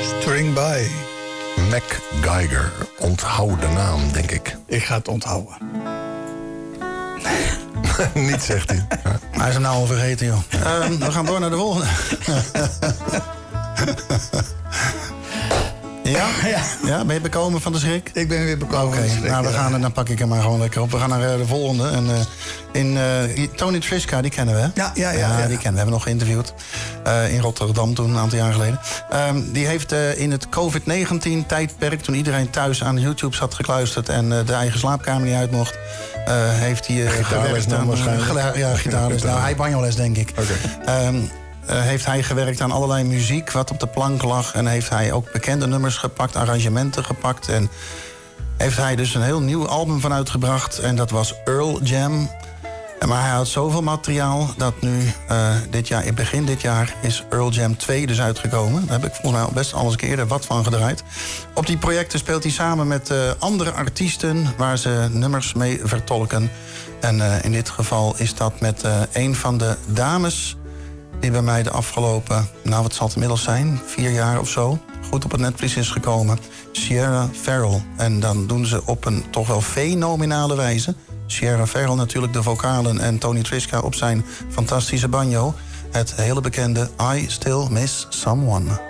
String by. Mac Geiger. Onthoud de naam, denk ik. Ik ga het onthouden. Niet, zegt hij. Hij is hem nou al vergeten, joh. We gaan door naar de volgende. Ja, ben je bekomen van de schrik? Ik ben weer bekomen van de schrik. Dan pak ik hem maar gewoon lekker op. We gaan naar de volgende. En Tony Trischka, die kennen we, hè? Ja. Die kennen we. Hebben we nog geïnterviewd. In Rotterdam toen, een aantal jaar geleden. Die heeft in het COVID-19-tijdperk, toen iedereen thuis aan YouTube zat gekluisterd en de eigen slaapkamer niet uit mocht, heeft hij gewerkt aan... Gitaarles. Nou, hij banjoles, denk ik. Heeft hij gewerkt aan allerlei muziek wat op de plank lag. En heeft hij ook bekende nummers gepakt, arrangementen gepakt. En heeft hij dus een heel nieuw album van uitgebracht. En dat was Earl Jam. Maar hij had zoveel materiaal dat nu begin dit jaar is Earl Jam 2 dus uitgekomen. Daar heb ik volgens mij al best al eens een keer wat van gedraaid. Op die projecten speelt hij samen met andere artiesten waar ze nummers mee vertolken. En in dit geval is dat met een van de dames die bij mij de afgelopen, wat zal het inmiddels zijn, 4 jaar of zo, goed op het netvlies is gekomen. Sierra Farrell. En dan doen ze op een toch wel fenomenale wijze. Sierra Farrell natuurlijk de vocalen en Tony Trischka op zijn fantastische banjo. Het hele bekende I Still Miss Someone.